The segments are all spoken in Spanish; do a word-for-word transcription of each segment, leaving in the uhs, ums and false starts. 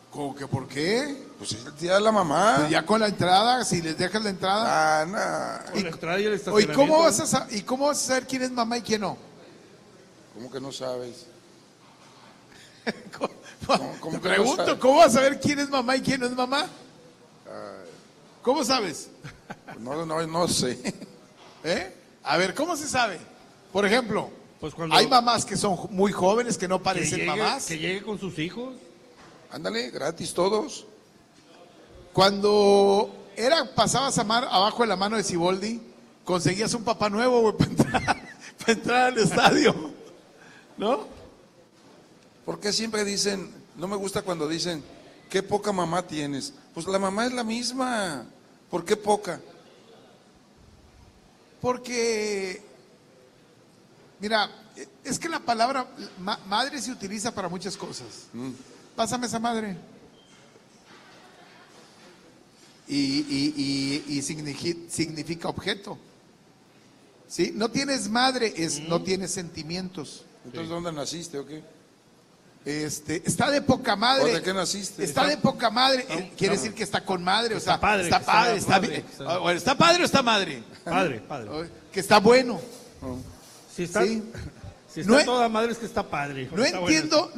¿Cómo que por qué? Pues es el día de la mamá. Pues ya con la entrada, si les dejas la entrada. Ah, no. Con la entrada y el Oye, estacionamiento. ¿cómo vas a sa- ¿y cómo vas a saber quién es mamá y quién no? ¿Cómo que no sabes? ¿Cómo, cómo Te que no pregunto, sabes? ¿cómo vas a saber quién es mamá y quién no es mamá? ¿Cómo sabes? No, no, no sé. ¿Eh? A ver, ¿cómo se sabe? Por ejemplo, Pues cuando hay mamás que son muy jóvenes que no que parecen llegue, mamás. que llegue con sus hijos. Ándale, gratis todos. Cuando era, pasabas a mar, abajo de la mano de Siboldi, conseguías un papá nuevo, güey, para entrar, para entrar al estadio. ¿No? ¿Por qué siempre dicen, no me gusta cuando dicen, qué poca mamá tienes? Pues la mamá es la misma. ¿Por qué poca? Porque, mira, es que la palabra ma- madre se utiliza para muchas cosas. Mm. Pásame esa madre. Y, y, y, y signifi- significa objeto. ¿Sí? No tienes madre, es no tienes sentimientos. Entonces, ¿dónde naciste o qué? Este, está de poca madre. ¿O de qué naciste? Está de poca madre. Eh, Quiere decir que está con madre, o Está sea, padre, está que padre, está está padre, bien. está- O está padre o está madre. Padre, padre. Que está bueno. Si está, Sí. si está No e- toda madre es que está padre. hijo, No está bueno. entiendo.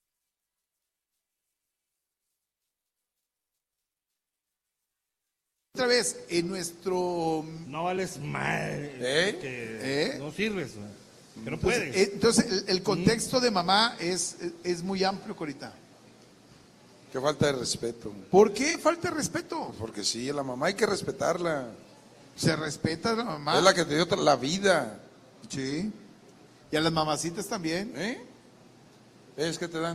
Otra vez, en nuestro. No vales madre. ¿Eh? Que ¿Eh? no sirves. Que no Entonces, puedes. eh, entonces, el, el contexto de mamá es, es muy amplio, Corita. Qué falta de respeto. ¿Por qué falta de respeto? Porque sí, a la mamá hay que respetarla. Se respeta a la mamá. Es la que te dio la vida. Sí. Y a las mamacitas también. ¿Eh? ¿Es que te dan?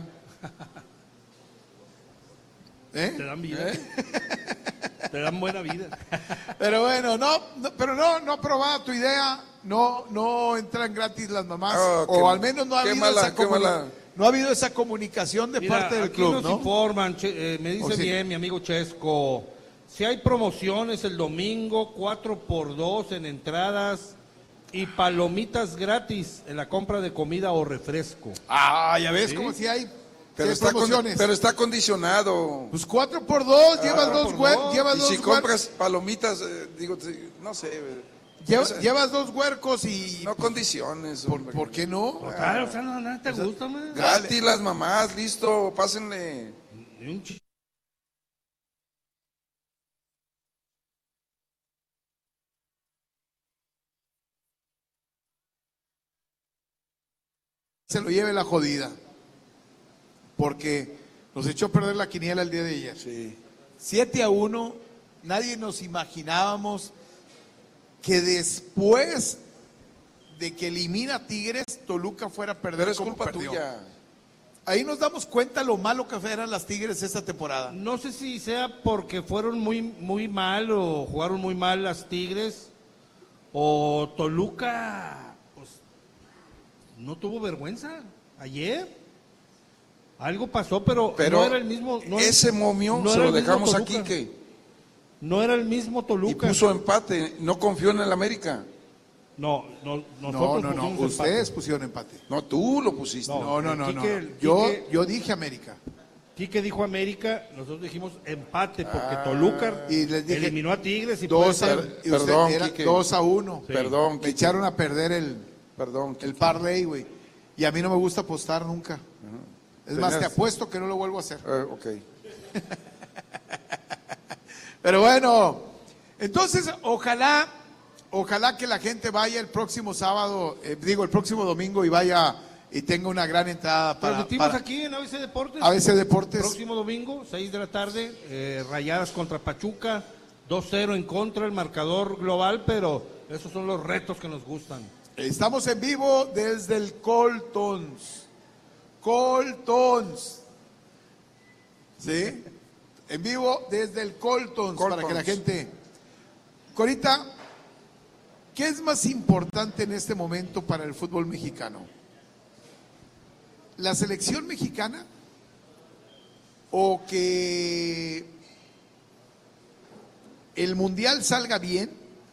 ¿Eh? Te dan vida. Te dan buena vida. Pero bueno, no, no, pero no, no aprobada tu idea, no, no entran gratis las mamás, Oh, o qué- al menos no ha qué habido mala, esa qué comuni- mala. no ha habido esa comunicación de Mira, parte del aquí club, nos ¿no? informan, che- eh, me dice O sí. bien mi amigo Chesco, si hay promociones el domingo, cuatro por dos en entradas y palomitas gratis en la compra de comida o refresco. Ah, ya ves Sí. como si hay, Pero si hay está, con- promociones. pero está condicionado. Pues cuatro por dos, llevas dos, por hue- dos. llevas Y dos si huer- compras palomitas, eh, digo, sí, no sé. eh, lleva- esa- llevas dos huercos y no condiciones. ¿por, hombre. ¿por qué no? Claro, o sea, no, no te gusta, man. Gratis las mamás, listo, pásenle. Ni un chi- Se lo lleve la jodida, porque nos echó a perder la quiniela el día de ayer. Sí. siete a uno, nadie nos imaginábamos que después de que elimina a Tigres, Toluca fuera a perder Pero es como culpa perdió. tuya. Ahí nos damos cuenta lo malo que eran las Tigres esta temporada. No sé si sea porque fueron muy, muy mal o jugaron muy mal las Tigres o Toluca, pues, no tuvo vergüenza ayer. Algo pasó, pero, Pero no era el mismo. No era- ese momio no se era lo el mismo dejamos Toluca. aquí que No era el mismo y Toluca. puso empate, no confió en el América. No, no, No, nosotros no, no, pusimos empate. ustedes pusieron empate. No, tú lo pusiste. No, no, no, no. Quique- no. Yo, Quique- yo dije América. Quique dijo América, nosotros dijimos empate porque Toluca Ah. Y les dije, eliminó a Tigres y puede Dos a, ser- y usted Perdón, era Quique. dos a uno. Sí. Perdón, Me Quique. echaron a perder el, Perdón. el parlay, güey. Y a mí no me gusta apostar nunca. Es más, te Tenías- apuesto que no lo vuelvo a hacer. Eh, ok. Pero bueno, entonces ojalá, ojalá que la gente vaya el próximo sábado, eh, digo el próximo domingo y vaya y tenga una gran entrada para, Transmitimos para aquí en A B C Deportes. A B C Deportes. Próximo domingo, seis de la tarde, eh, Rayadas contra Pachuca, dos cero en contra, el marcador global, pero esos son los retos que nos gustan. Estamos en vivo desde el Coltons. Coltons. ¿Sí? En vivo desde el Coltons, para Coltons. que la gente... Corita, ¿qué es más importante en este momento para el fútbol mexicano? ¿La selección mexicana? ¿O que el mundial salga bien?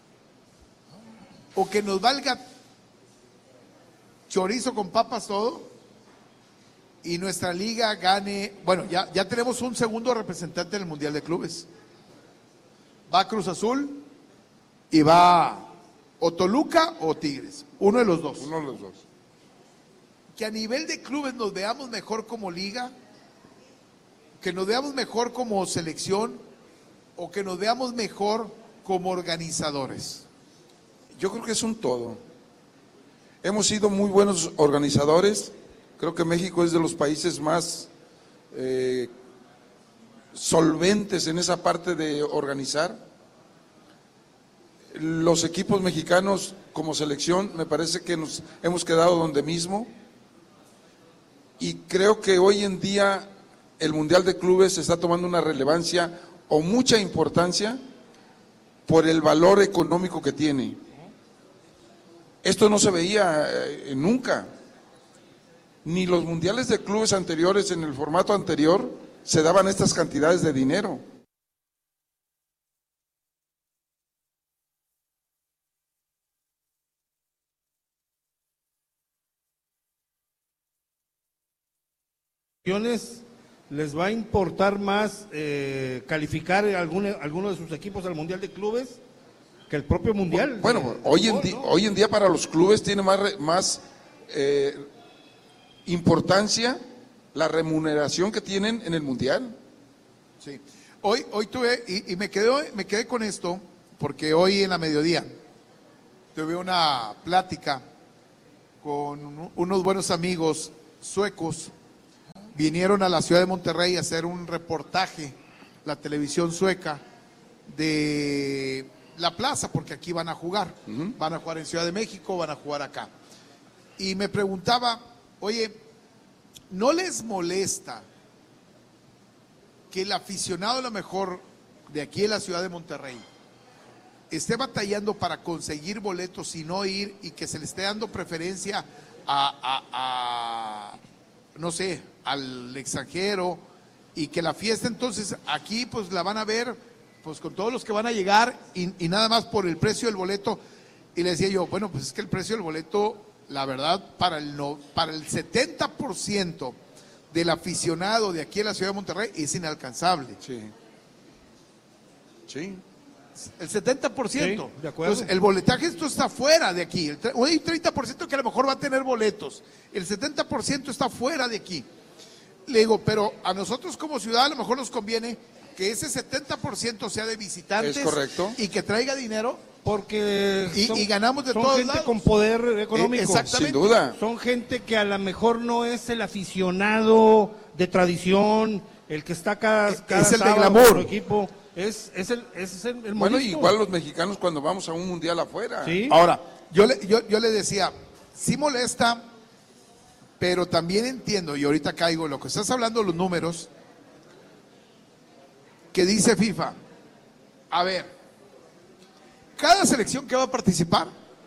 ¿O que nos valga chorizo con papas todo? y nuestra liga gane, bueno, ya, ya tenemos un segundo representante en el Mundial de Clubes. Va Cruz Azul y va o Toluca o Tigres, uno de los dos. Uno de los dos. Que a nivel de clubes nos veamos mejor como liga, que nos veamos mejor como selección o que nos veamos mejor como organizadores. Yo creo que es un todo. Hemos sido muy buenos organizadores. Creo que México es de los países más eh, solventes en esa parte de organizar. Los equipos mexicanos como selección me parece que nos hemos quedado donde mismo. Y creo que hoy en día el Mundial de Clubes está tomando una relevancia o mucha importancia por el valor económico que tiene. Esto no se veía eh, nunca. Ni los mundiales de clubes anteriores en el formato anterior se daban estas cantidades de dinero. ¿Les va a importar más eh, calificar alguno, alguno de sus equipos al Mundial de Clubes que el propio Mundial? Bueno, de, hoy, de en fútbol, di, ¿no? hoy en día para los clubes tiene más, más eh, importancia la remuneración que tienen en el Mundial. Sí. Hoy, hoy tuve, y, y me, quedé, me quedé con esto, porque hoy en la mediodía tuve una plática con unos buenos amigos suecos. Vinieron a la ciudad de Monterrey a hacer un reportaje, la televisión sueca, de la plaza, porque aquí van a jugar. Uh-huh. Van a jugar en Ciudad de México, van a jugar acá. Y me preguntaba, oye, ¿no les molesta que el aficionado a lo mejor de aquí en la ciudad de Monterrey esté batallando para conseguir boletos y no ir, y que se le esté dando preferencia a, a, a no sé, al extranjero, y que la fiesta entonces aquí pues la van a ver pues con todos los que van a llegar y, y nada más por el precio del boleto? Y le decía yo, bueno, pues es que el precio del boleto, la verdad, para el no, para el setenta por ciento del aficionado de aquí en la ciudad de Monterrey es inalcanzable. Sí. Sí. El setenta por ciento. Sí, de acuerdo. Entonces, el boletaje esto está fuera de aquí. Hay un treinta por ciento que a lo mejor va a tener boletos. El setenta por ciento está fuera de aquí. Le digo, pero a nosotros como ciudad a lo mejor nos conviene que ese setenta por ciento sea de visitantes. Es correcto. Y que traiga dinero. Porque y, son, y ganamos de son todos gente lados. con poder económico. Eh, exactamente. Sin duda. Son gente que a lo mejor no es el aficionado de tradición, el que está cada, cada es el de sábado glamour. con su equipo. Es, es el, es el, el Bueno, morisco. igual los mexicanos cuando vamos a un mundial afuera. ¿Sí? Ahora, yo le, yo, yo le decía, sí molesta, pero también entiendo, y ahorita caigo en lo que estás hablando, los números, que dice FIFA. A ver, cada selección que va a participar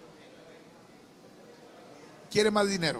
quiere más dinero.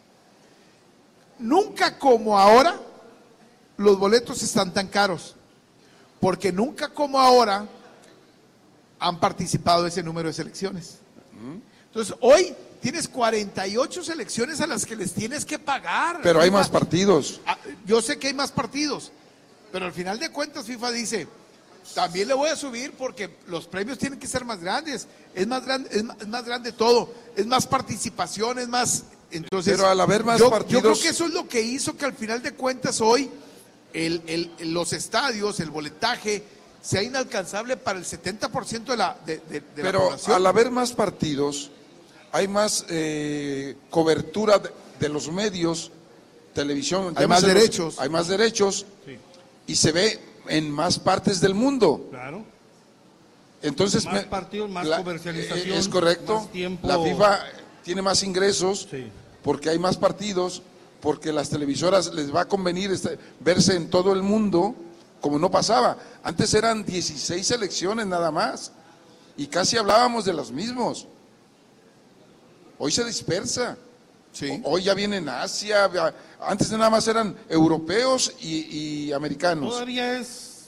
Nunca como ahora los boletos están tan caros, porque nunca como ahora han participado ese número de selecciones. Entonces, hoy tienes cuarenta y ocho selecciones a las que les tienes que pagar. Pero hay FIFA, más partidos. yo sé que hay más partidos, pero al final de cuentas FIFA dice, también le voy a subir porque los premios tienen que ser más grandes, es más grande, es más, es más grande todo, es más participación, es más. Entonces, pero al haber más yo, partidos, yo creo que eso es lo que hizo que al final de cuentas hoy el, el, los estadios, el boletaje sea inalcanzable para el setenta por ciento de la, de, de, de pero la población. al haber más partidos hay más eh, cobertura de, de los medios, televisión, hay más los, derechos, hay más derechos Sí. y se ve en más partes del mundo. Claro. Entonces, Más me, partidos, más la, comercialización. Es correcto. Más tiempo. La FIFA tiene más ingresos Sí. porque hay más partidos, porque las televisoras les va a convenir este, verse en todo el mundo, como no pasaba. Antes eran dieciséis selecciones nada más y casi hablábamos de los mismos. Hoy se dispersa. Sí. Hoy ya vienen Asia, antes nada más eran europeos y, y americanos. Todavía es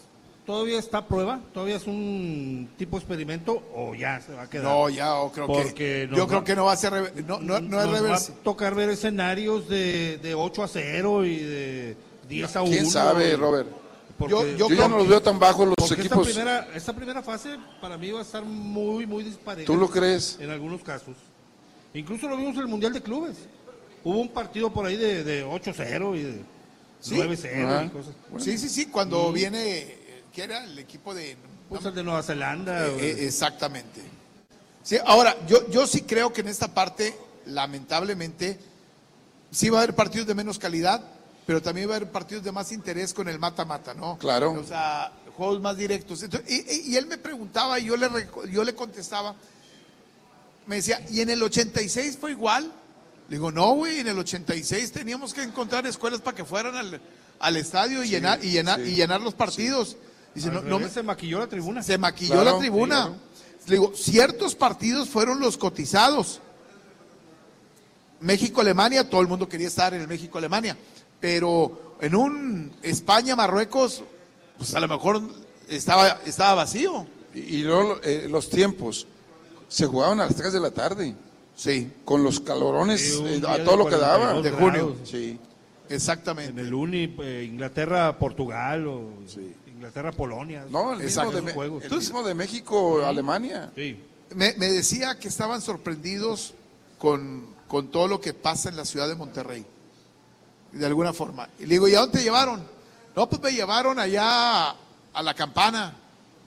todavía está a prueba, todavía es un tipo experimento o ya se va a quedar. No, ya, o creo Porque que. nos Yo va- creo que no va a ser. rever- No, no, no es Nos reverse. va a tocar ver escenarios de, de ocho a cero y de diez a uno. ¿Quién sabe, Robert? Porque- Yo- Yo, creo ya no los veo tan bajos los porque equipos. Esta primera, esta primera fase para mí va a estar muy, muy dispareja. ¿Tú lo crees? En algunos casos. Incluso lo vimos en el Mundial de Clubes. Hubo un partido por ahí de, de ocho cero y de Sí. nueve cero Ajá. y cosas. Sí, sí, sí. Cuando viene. eh, ¿Qué era? El equipo de. Pues el de Nueva Zelanda. Eh, o- eh, exactamente. Sí, ahora, yo, yo sí creo que en esta parte, lamentablemente, sí va a haber partidos de menos calidad, pero también va a haber partidos de más interés con el mata-mata, ¿no? Claro. O sea, juegos más directos. Entonces, y, y- y él me preguntaba y yo le, reco- yo le contestaba, me decía, ¿y en el ochenta y seis fue igual? Le digo, no, güey, en el ochenta y seis teníamos que encontrar escuelas para que fueran al, al estadio y, llenar, y, llenar, sí. y llenar los partidos. Dice, Al no, no me- revés, se maquilló la tribuna. se maquilló Claro, la tribuna. sí, claro. Le digo, ciertos partidos fueron los cotizados. México-Alemania, todo el mundo quería estar en el México-Alemania, pero en un España-Marruecos, pues a lo mejor estaba, estaba vacío. Y, y luego eh, los tiempos se jugaban a las tres de la tarde, Sí, con los calorones Sí, un eh, día a de todo lo que cuarenta y daba. dos de junio. grados. Sí, En exactamente. el Uni, eh, Inglaterra-Portugal o Inglaterra-Polonia. no, el mismo, Exacto. de, Esos Me- juegos. el mismo de México-Alemania. Sí. Me, me decía que estaban sorprendidos con, con todo lo que pasa en la ciudad de Monterrey, de alguna forma. Y le digo, ¿y a dónde te llevaron? No, pues me llevaron allá a la Campana.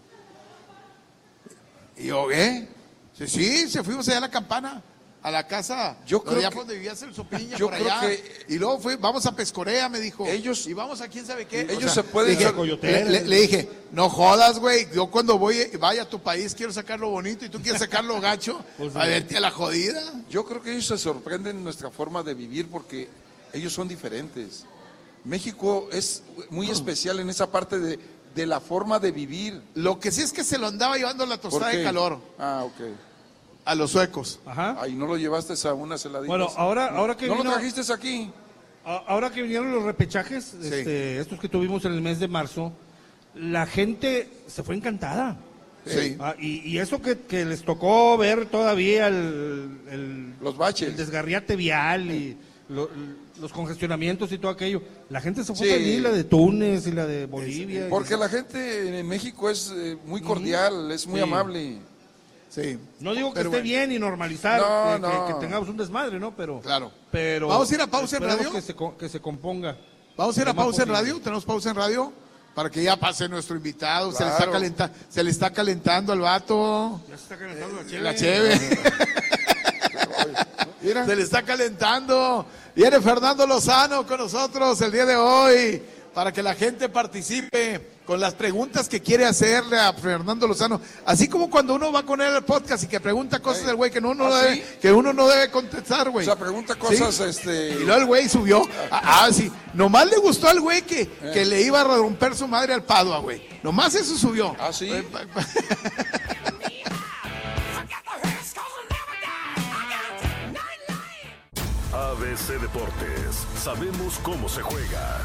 Y yo, ¿eh? Sí, sí, se fuimos allá a la Campana, a la casa, Yo creo allá que- donde vivía el Sopiña, yo por creo allá. que- Y luego fue, vamos a Pescorea, me dijo. Ellos- y vamos a quién sabe qué. ellos se pueden le dije, ir a Coyotel. le- le- le dije, no jodas, güey. Yo cuando voy, vaya a tu país quiero sacar lo bonito y tú quieres sacar lo gacho. Pues, A verte a la jodida. Yo creo que ellos se sorprenden en nuestra forma de vivir porque ellos son diferentes. México es muy especial en esa parte de, de la forma de vivir. Lo que sí es que se lo andaba llevando la ¿Por tostada qué? de calor Ah, ok. a los suecos. Ajá. Ay, ¿no lo llevaste a unas heladitas? Bueno, ahora, ahora que ¿No vino, lo trajiste aquí? a- ahora que vinieron los repechajes, este, estos que tuvimos en el mes de marzo, la gente se fue encantada. Sí. Ah, y, y eso que, que les tocó ver todavía el, el, Los baches. el desgarriate vial y lo- los congestionamientos y todo aquello. La gente se fue Sí. feliz, la de Túnez y la de Bolivia. y- Porque la gente en México es eh, muy cordial, es muy Sí. amable. Sí. No digo que Pero esté bueno. bien y normalizar No, que, que- no. que tengamos un desmadre, ¿no? Pero, Claro. pero ¿Vamos a ir a pausa en esperemos radio? Que se, co- que se componga. Vamos a ir a Lo más pausa en posible. radio. Tenemos pausa en radio para que ya pase nuestro invitado. Se, le está Claro. calenta- se le está calentando al vato. Ya se está calentando la cheve. La cheve. Mira, Se le está calentando. Viene Fernando Lozano con nosotros el día de hoy para que la gente participe con las preguntas que quiere hacerle a Fernando Lozano. Así como cuando uno va con él al podcast y que pregunta cosas del güey que, no, uno ¿Ah, debe, sí? que uno no debe contestar, o güey. sea, pregunta cosas, Sí. este... Y luego el güey subió. Ah, ah, sí. Nomás le gustó al güey que, que le iba a romper su madre al Padua, güey. Nomás eso subió. Ah, sí. Eh, pa- pa- A B C Deportes, sabemos cómo se juega.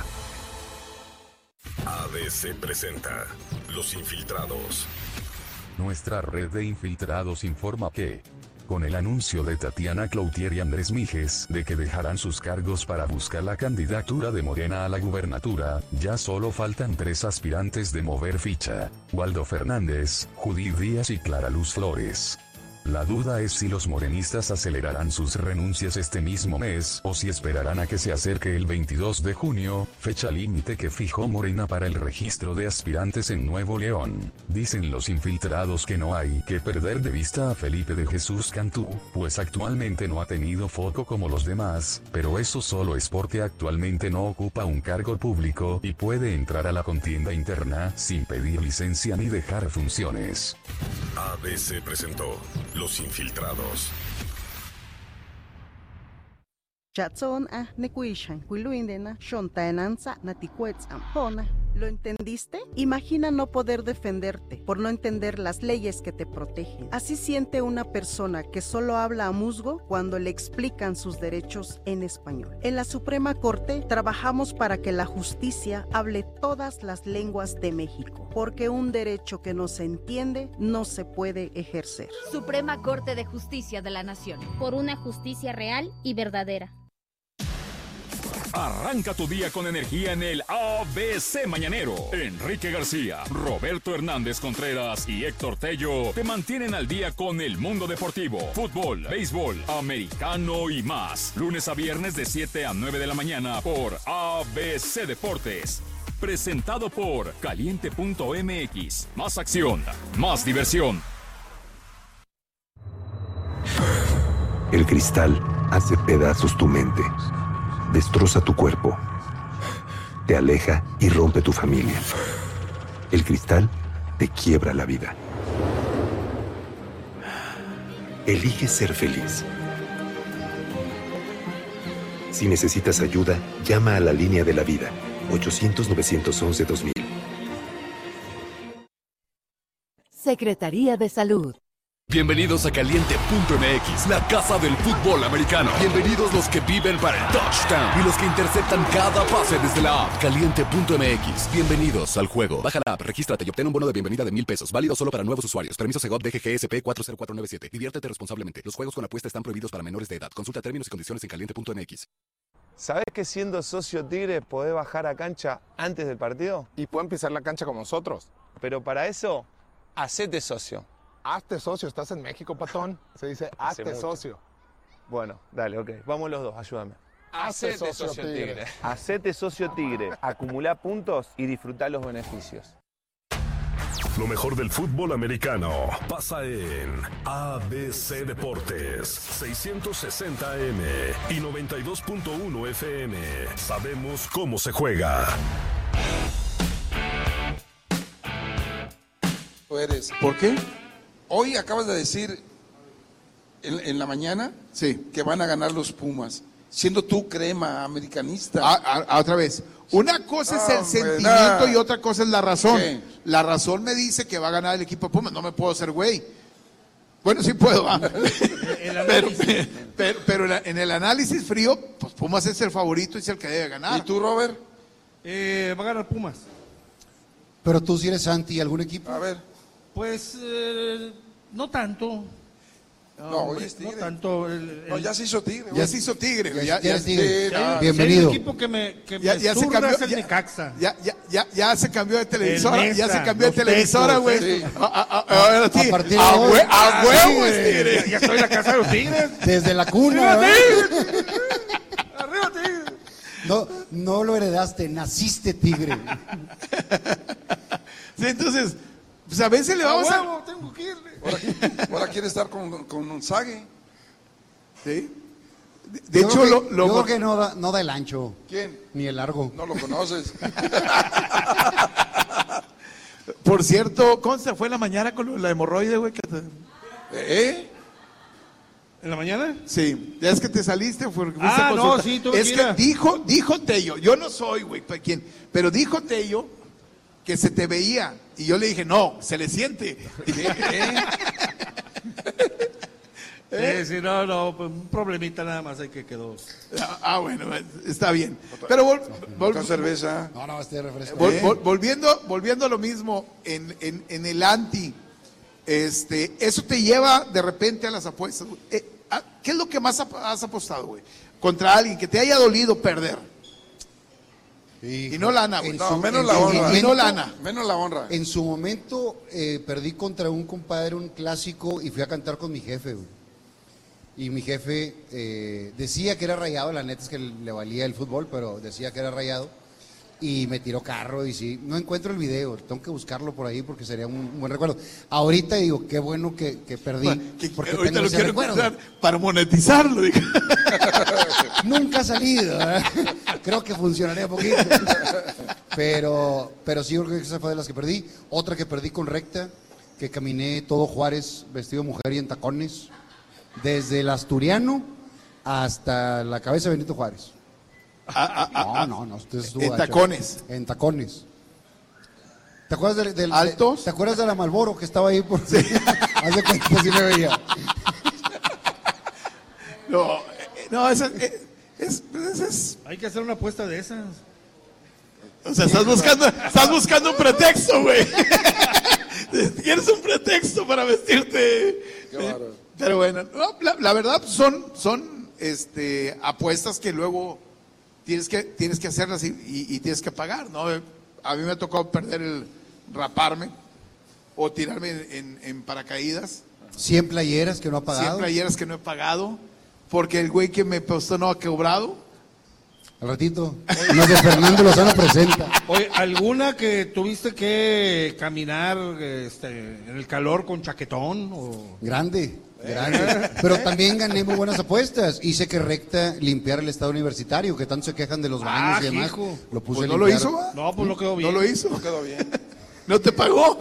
A B C presenta Los Infiltrados. Nuestra red de infiltrados informa que, con el anuncio de Tatiana Cloutier y Andrés Mijes de que dejarán sus cargos para buscar la candidatura de Morena a la gubernatura, ya solo faltan tres aspirantes de mover ficha: Waldo Fernández, Judith Díaz y Clara Luz Flores. La duda es si los morenistas acelerarán sus renuncias este mismo mes o si esperarán a que se acerque el veintidós de junio, fecha límite que fijó Morena para el registro de aspirantes en Nuevo León. Dicen los infiltrados que no hay que perder de vista a Felipe de Jesús Cantú, pues actualmente no ha tenido foco como los demás, pero eso solo es porque actualmente no ocupa un cargo público y puede entrar a la contienda interna sin pedir licencia ni dejar funciones. A B C presentó Los Infiltrados. Chatson a nekuishan, kwiluindena, shontainanza, naticuetz ampona. ¿Lo entendiste? Imagina no poder defenderte por no entender las leyes que te protegen. Así siente una persona que solo habla a musgo cuando le explican sus derechos en español. En la Suprema Corte trabajamos para que la justicia hable todas las lenguas de México, porque un derecho que no se entiende no se puede ejercer. Suprema Corte de Justicia de la Nación. Por una justicia real y verdadera. Arranca tu día con energía en el A B C Mañanero. Enrique García, Roberto Hernández Contreras y Héctor Tello te mantienen al día con el mundo deportivo, fútbol, béisbol, americano y más. Lunes a viernes de siete a nueve de la mañana por A B C Deportes. Presentado por Caliente punto M X. Más acción, más diversión. El cristal hace pedazos tu mente. Destroza tu cuerpo, te aleja y rompe tu familia. El cristal te quiebra la vida. Elige ser feliz. Si necesitas ayuda, llama a la línea de la vida, ochocientos, novecientos once, dos mil. Secretaría de Salud. Bienvenidos a Caliente punto M X, la casa del fútbol americano. Bienvenidos los que viven para el touchdown y los que interceptan cada pase desde la app. Caliente punto M X, bienvenidos al juego. Baja la app, regístrate y obtén un bono de bienvenida de mil pesos, válido solo para nuevos usuarios. Permiso Segov D G G S P cuatro cero cuatro nueve siete. Diviértete responsablemente. Los juegos con apuesta están prohibidos para menores de edad. Consulta términos y condiciones en Caliente punto M X. ¿Sabés que siendo socio Tigre podés bajar a cancha antes del partido? Y pueden pisar la cancha con nosotros. Pero para eso, hacete socio. Hazte socio, estás en México, patón. Se dice hazte socio. Bueno, dale, ok. Vamos los dos, ayúdame. Hacete socio, socio tigre. tigre. Hacete socio Tigre. Acumulá puntos y disfrutá los beneficios. Lo mejor del fútbol americano pasa en A B C Deportes, seiscientos sesenta A M y noventa y dos punto uno F M. Sabemos cómo se juega. Eres. ¿Por qué? Hoy acabas de decir en, en la mañana sí. que van a ganar los Pumas, siendo tú crema americanista. A, a, a otra vez, una cosa no, es el sentimiento nada. Y otra cosa es la razón. ¿Qué? La razón me dice que va a ganar el equipo de Pumas, no me puedo hacer güey. Bueno, sí puedo, ¿ah? pero, pero, pero en el análisis frío, pues Pumas es el favorito y es el que debe ganar. ¿Y tú, Robert? Eh, va a ganar Pumas. Pero tú si eres anti algún equipo. A ver. Pues eh, no tanto. No, no, hoy es tigre. No tanto. El, el... No, ya se hizo tigre. Ya se hizo tigre. Ya, ya, ya, ya tigre. Ya, bienvenido. El equipo que me, que ya, me ya se cambió. Es el ya, Necaxa. Ya, ya, ya, ya se cambió de televisora. Mesa, ya se cambió de televisora, güey. Sí. A, a, a, a, a partir a, de hoy. A huevo es tigre. Ya, ya estoy en la casa de los tigres. Desde la cuna. ¡Arriba, tigre! ¡Arriba, tigre! No, no lo heredaste, naciste tigre. Sí, entonces, pues a veces le vamos a... Huevo, a... tengo que irle. Ahora, ahora quiere estar con, con un Sague. Sí. De, de yo hecho, creo lo, que, lo... yo creo que no da, no da el ancho. ¿Quién? Ni el largo. No lo conoces. Por cierto, ¿cómo se fue en la mañana con la hemorroide, güey? ¿Eh? ¿En la mañana? Sí, ya es que te saliste. Fue, ah, no, sí, tú Es que dijo, dijo Tello, yo no soy, güey, ¿quién? Pero dijo Tello que se te veía. Y yo le dije, no, se le siente. ¿Eh? ¿Eh? Sí, sí, no, no, pues un problemita nada más ahí que quedó. Ah, ah bueno, está bien. Pero vol, vol, con cerveza. No, no, este refresco. Vol, vol, volviendo, volviendo a lo mismo, en, en, en el anti, este, eso te lleva de repente a las apuestas. Eh, ¿Qué es lo que más has apostado, güey? Contra alguien que te haya dolido perder. Sí, y no lana, güey. No, menos la honra. Y no lana. Menos la honra. En su momento eh, perdí contra un compadre, un clásico, y fui a cantar con mi jefe, güey. Y mi jefe eh, decía que era rayado, la neta es que le valía el fútbol, pero decía que era rayado. Y me tiró carro y sí, no encuentro el video, tengo que buscarlo por ahí porque sería un, un buen recuerdo. Ahorita digo, qué bueno que, que perdí. Bueno, que, porque ahorita lo quiero encontrar para monetizarlo. Nunca ha salido, ¿eh? Creo que funcionaría poquito. Pero, pero sí, yo creo que esa fue de las que perdí. Otra que perdí con recta, que caminé todo Juárez vestido de mujer y en tacones, desde el Asturiano hasta la cabeza de Benito Juárez. Ah, ah, ah, no, no, no. Usted en tacones. En tacones. ¿Te acuerdas del, del altos? De, ¿Te acuerdas de la Malboro que estaba ahí por sí? Haz de cuenta que sí me veía. No, no, es, es, es, es, Hay que hacer una apuesta de esas. O sea, estás buscando, estás buscando un pretexto, güey. Tienes un pretexto para vestirte. Qué bárbaro. Pero bueno, no, la, la verdad son, son este, apuestas que luego tienes que, tienes que hacerlas y, y, y tienes que pagar, ¿no? A mí me tocó perder el raparme o tirarme en, en paracaídas. cien playeras que no ha pagado. cien playeras que no he pagado porque el güey que me apostó no ha cobrado. Al ratito, nos de Fernando Lozano presenta. Oye, ¿alguna que tuviste que caminar este, en el calor con chaquetón? O... Grande, grande. Pero también gané muy buenas apuestas. Hice que recta limpiar el estado universitario, que tanto se quejan de los baños Ah, y demás. hijo. Lo puse Pues a no lo limpiar. hizo, ¿va? No, pues no quedó bien. No lo hizo. No quedó bien. No te pagó.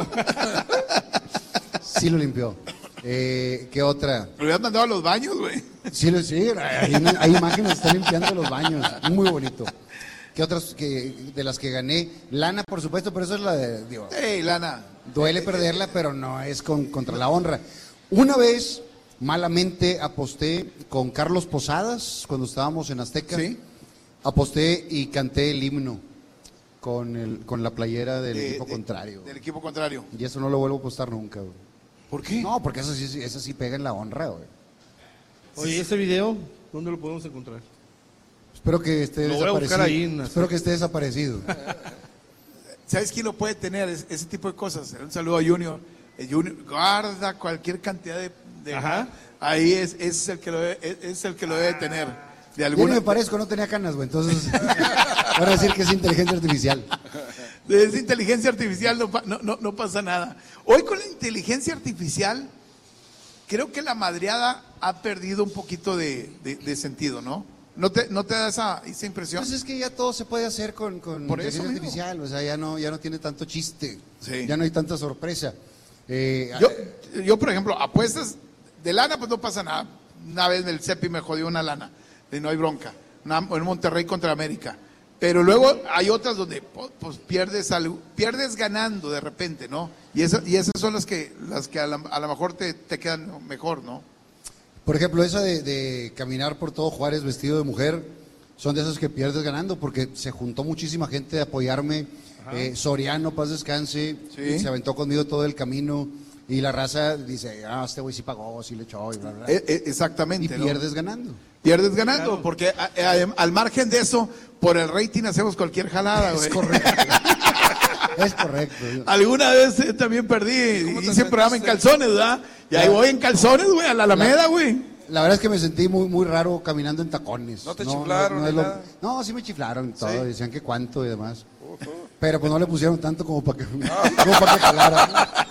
Sí lo limpió. Eh, ¿Qué otra? Me hubieras mandado a los baños, güey. Sí, lo- sí, hay, hay imágenes, está limpiando los baños, muy bonito. ¿Qué otras que, de las que gané? Lana, por supuesto, pero eso es la de, digo, Ey, Lana. duele perderla, pero no es con, contra la honra. Una vez, malamente, aposté con Carlos Posadas, cuando estábamos en Azteca. Sí. Aposté y canté el himno con, el, con la playera del De- equipo de- contrario. Del equipo contrario. Y eso no lo vuelvo a apostar nunca, güey. ¿Por qué? No, porque eso sí, eso sí pega en la honra, güey. Oye, ese video, ¿dónde lo podemos encontrar? Espero que esté Lo voy a buscar desaparecido. ahí en- Espero que esté desaparecido. ¿Sabes quién lo puede tener? Es- ese tipo de cosas. Un saludo a Junior. El Junior guarda cualquier cantidad de... de- Ajá. Ahí es, es el que lo debe, es, es el que lo debe tener. De Yo alguna... ni me parezco, no tenía canas, güey. Entonces, van a decir que es inteligencia artificial. De esa inteligencia artificial no, pa- no, no, no pasa nada. Hoy con la inteligencia artificial, creo que la madreada ha perdido un poquito de, de- de sentido, ¿no? ¿No te, no te da esa, esa impresión? Pues es que ya todo se puede hacer con, con Por eso inteligencia mismo. artificial. O sea, ya no, ya no tiene tanto chiste. Sí. Ya no hay tanta sorpresa. Eh, Yo, yo, por ejemplo, apuestas de lana, pues no pasa nada. Una vez el Cepi me jodió una lana, y no hay bronca. Una- en Monterrey contra América. Pero luego hay otras donde po- pues, pierdes algo, pierdes ganando de repente, ¿no? Y, esa- y esas son las que, las que a, la- a lo mejor te, te quedan mejor, ¿no? Por ejemplo, esa de, de caminar por todo Juárez vestido de mujer, son de esas que pierdes ganando, porque se juntó muchísima gente a apoyarme. Eh, Soriano, paz descanse, Sí. se aventó conmigo todo el camino. Y la raza dice, ah, este güey sí pagó, sí le echó, y bla, bla. E- e- exactamente. Y ¿no? pierdes ganando. Pierdes ganando, porque a- a- al margen de eso, por el rating hacemos cualquier jalada, güey. Es correcto. Es correcto. Alguna vez eh, también perdí, ¿Cómo te hice programa en sentiste? calzones, ¿verdad? Y ahí voy en calzones, güey, a la Alameda, güey. La verdad es que me sentí muy muy raro caminando en tacones. ¿No te chiflaron es ni lo- nada? No, sí me chiflaron y todo, Sí. decían que cuánto y demás. Uh, uh. Pero pues no le pusieron tanto como para que, como para que jalara.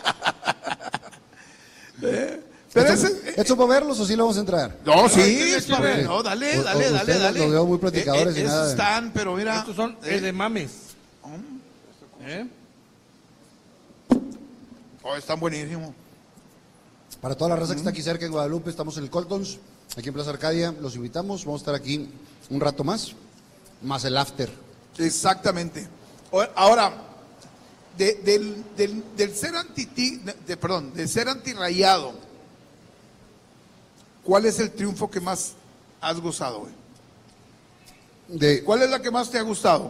Pero ¿Esto, ese, ¿Esto para verlos o sí lo vamos a entrar? no, sí, Ay, es para ver, no, dale, O- dale, o dale, ustedes dale. los veo muy platicadores y esos nada de- están, pero mira. Estos son eh, eh, de mames. ¿Eh? oh, están buenísimos. Para toda la raza que está aquí cerca en Guadalupe, estamos en el Coltons, aquí en Plaza Arcadia, los invitamos, vamos a estar aquí un rato más, más el after. Exactamente. O- Ahora, de- del, del, del ser anti de, perdón, de ser antirrayado, ¿cuál es el triunfo que más has gozado, güey? De, ¿Cuál es la que más te ha gustado?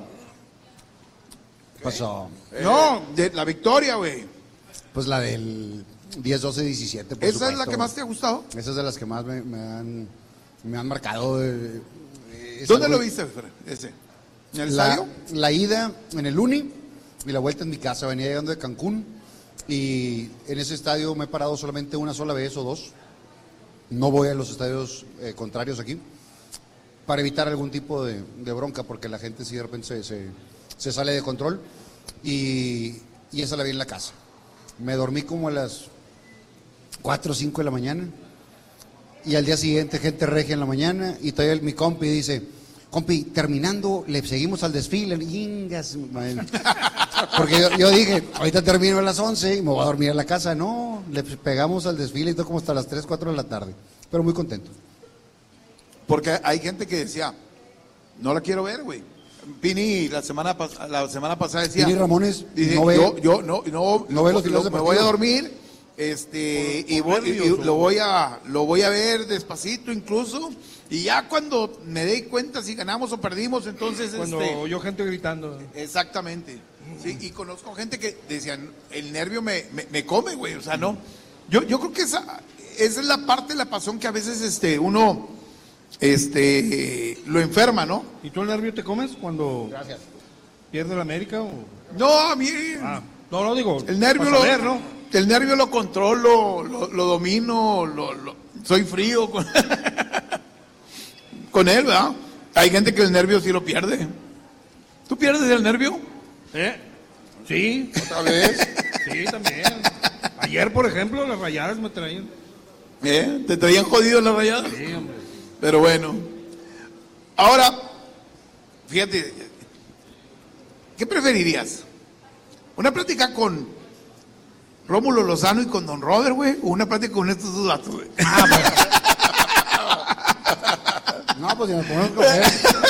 pasó? No, de la victoria, güey. Pues la del diez, doce, diecisiete, por ¿Esa es la supuesto. que más te ha gustado? Esa es de las que más me, me han, me han marcado. eh, es ¿Dónde algo- lo viste, Fred, ese? ¿En el La, estadio? la ida en el Uni y la vuelta en mi casa. Venía llegando de Cancún y en ese estadio me he parado solamente una sola vez o dos. No voy a los estadios eh, contrarios aquí para evitar algún tipo de, de bronca, porque la gente sí de repente se, se, se sale de control. Y, y esa la vi en la casa. Me dormí como a las cuatro o cinco de la mañana. Y al día siguiente, gente regia en la mañana. Y todavía el- mi compi dice, compi, terminando, le seguimos al desfile. Ingas, man. Porque yo, yo dije, ahorita termino a las once y me voy a dormir en la casa. No, le pegamos al desfile y todo como hasta las tres, cuatro de la tarde. Pero muy contento. Porque hay gente que decía, no la quiero ver, güey. Pini la semana pas- la semana pasada decía. Pini Ramones, dice, no ve- yo, yo no, no, no ve los lo- finales de me partido. voy a dormir, este, y, voy- y- y lo voy a, lo voy a ver despacito incluso, y ya cuando me dé cuenta si ganamos o perdimos, entonces Cuando este, oyó gente gritando. exactamente. Sí, y conozco gente que decían, el nervio me, me, me come, güey, o sea, no. Yo, yo creo que esa, esa es la parte de la pasión que a veces este, uno este, lo enferma, ¿no? ¿Y tú el nervio te comes cuando Gracias. pierde la América? O... No, a mí Ah, no, no digo. el nervio para lo, saber, ¿no? el nervio lo controlo, lo, lo domino, lo, lo- soy frío con, con él, ¿verdad? Hay gente que el nervio sí lo pierde. ¿Tú pierdes el nervio? ¿Eh? Sí. ¿Otra vez? Sí, también. Ayer, por ejemplo, las Rayadas me traían. ¿Eh? ¿Te traían jodido las rayadas? Sí, hombre. Pero bueno. Ahora, fíjate, ¿qué preferirías? ¿Una plática con Rómulo Lozano y con Don Robert, güey? ¿O una plática con estos dos datos, güey? No, pues si me pongo a coger.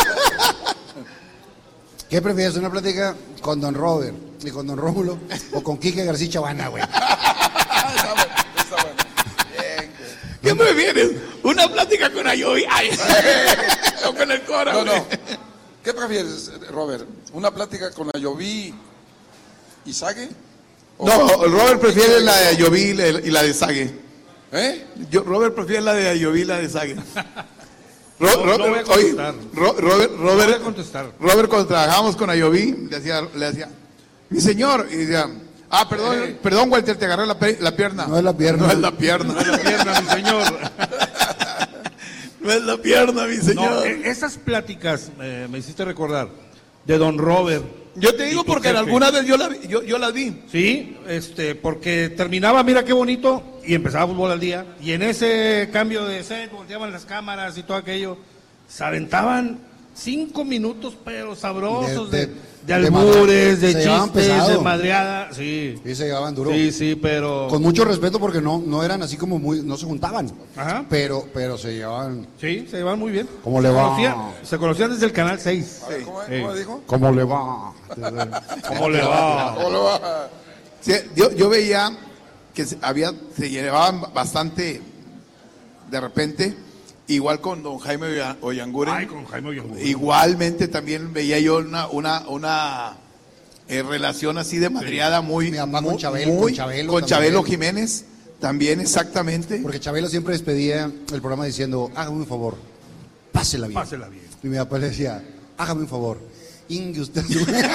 ¿Qué prefieres? ¿Una plática con Don Robert y con Don Rómulo o con Quique García Chavana, güey? Está bueno, está bueno. Bien, ¿Qué prefieres? ¿Una plática con Ayoví? Ay, o con el Cora, No, güey. no. ¿Qué prefieres, Robert? ¿Una plática con Ayoví y Sague? ¿O No, con- Robert prefiere la de Ayoví y la- y la de Sague. ¿Eh? Yo, Robert prefiere la de Ayoví y la de Sague. Ro- No, no Robert, voy a oye, contestar. Ro- Robert, No voy Robert, a contestar. Robert, cuando trabajábamos con Ayoví, le decía, le decía, mi señor, y decía, ah, perdón, Eh. perdón, Walter, te agarré la, pe- la pierna. No es la pierna. No es la pierna. No es la pierna, mi señor. No es la pierna, mi No, señor. eh, esas pláticas eh, me hiciste recordar de Don Robert. Yo te digo y tu porque en jefe. alguna vez yo la, vi- yo, yo la vi. Sí, este, porque terminaba, mira qué bonito, y empezaba fútbol al día. Y en ese cambio de set, volteaban las cámaras y todo aquello, se aventaban cinco minutos, pero sabrosos, De- de, de- de, de albures, de, madre- se llevaban chistes, pesado. de madreada. Sí, Sí, se llevaban duro. sí, sí, pero... Con mucho respeto porque no, no eran así como muy, no se juntaban. Ajá. Pero, pero se llevaban. Sí, se llevan muy bien. ¿Cómo le Se va? conocían- se conocían desde el Canal seis. A ver, ¿Cómo, Sí. cómo dijo? ¿Cómo le va? ¿Cómo le va? ¿Cómo lo va? Sí, yo, yo veía que se, había, se llevaban bastante de repente, igual con don Jaime Oya- Oyanguren. Ay, con Jaime Oyanguren. Igualmente también veía yo una, una, una eh, relación así de madreada muy, Mi papá con muy- Chabelo, muy- con Chabelo con también. Chabelo Jiménez, también exactamente. Porque Chabelo siempre despedía el programa diciendo, hágame un favor, pásela bien. Pásela bien. Y mi papá le decía, hágame un favor, ingue usted.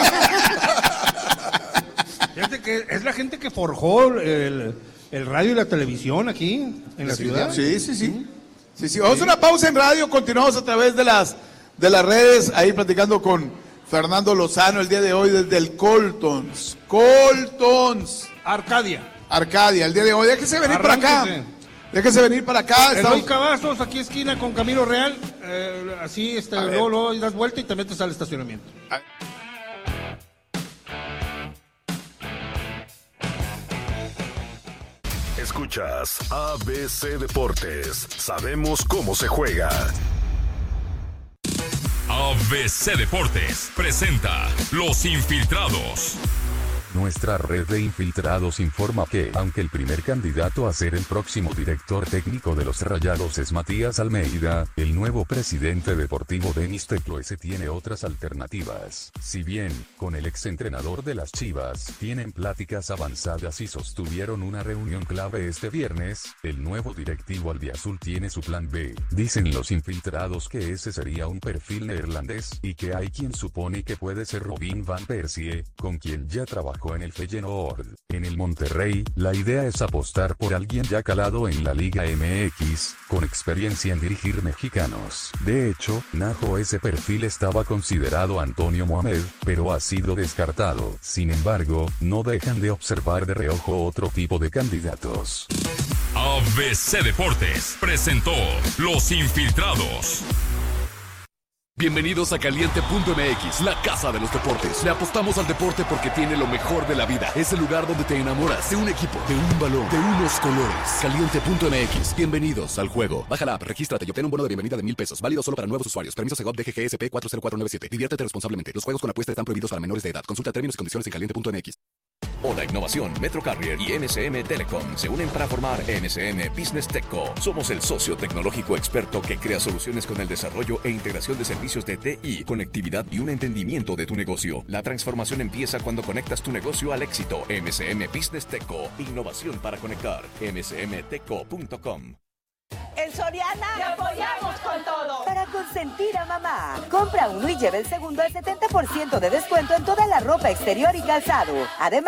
Fíjate que es la gente que forjó el, el radio y la televisión aquí, en la ciudad. Sí, sí, sí. Sí, sí. Vamos a una pausa en radio, continuamos a través de las, de las redes, ahí platicando con Fernando Lozano el día de hoy desde el Coltons. Coltons. Arcadia. Arcadia, el día de hoy. Déjese venir para acá. Arránquese. Déjese venir para acá. En Estamos- Los Cavazos, aquí esquina con Camilo Real, eh, así, este, A ver. luego, luego das vuelta y te metes al estacionamiento. Escuchas A B C Deportes. Sabemos cómo se juega. A B C Deportes presenta Los Infiltrados. Nuestra red de infiltrados informa que, aunque el primer candidato a ser el próximo director técnico de los Rayados es Matías Almeida, el nuevo presidente deportivo Denis Tecloese tiene otras alternativas. Si bien, con el exentrenador de las Chivas, tienen pláticas avanzadas y sostuvieron una reunión clave este viernes, el nuevo directivo albiazul tiene su plan B. Dicen los infiltrados que ese sería un perfil neerlandés, y que hay quien supone que puede ser Robin van Persie, con quien ya trabajó en el Feyenoord. En el Monterrey, la idea es apostar por alguien ya calado en la Liga M X, con experiencia en dirigir mexicanos. De hecho, bajo ese perfil estaba considerado Antonio Mohamed, pero ha sido descartado. Sin embargo, no dejan de observar de reojo otro tipo de candidatos. A B C Deportes presentó Los Infiltrados. Bienvenidos a Caliente punto M X, la casa de los deportes. Le apostamos al deporte porque tiene lo mejor de la vida. Es el lugar donde te enamoras de un equipo, de un balón, de unos colores. Caliente punto M X, bienvenidos al juego. Baja la app, regístrate y obtén un bono de bienvenida de mil pesos. Válido solo para nuevos usuarios. Permiso Segov D G G S P cuatro cero cuatro nueve siete. Diviértete responsablemente. Los juegos con apuesta están prohibidos para menores de edad. Consulta términos y condiciones en caliente punto M X. Hola Innovación, Metro Carrier y M S M Telecom se unen para formar M S M Business Techco. Somos el socio tecnológico experto que crea soluciones con el desarrollo e integración de servicios de T I, conectividad y un entendimiento de tu negocio. La transformación empieza cuando conectas tu negocio al éxito. M S M Business Techco, innovación para conectar. m s m teco punto com. En Soriana te apoyamos con todo. Para consentir a mamá. Compra uno y lleve el segundo al setenta por ciento de descuento en toda la ropa exterior y calzado. Además,